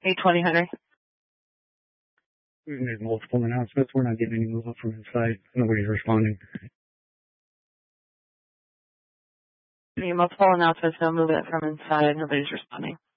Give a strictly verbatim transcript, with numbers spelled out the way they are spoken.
eight twenty, Henry. We've made multiple announcements. We're not getting any movement from inside. Nobody's responding. Any multiple announcements, no movement from inside. Nobody's responding.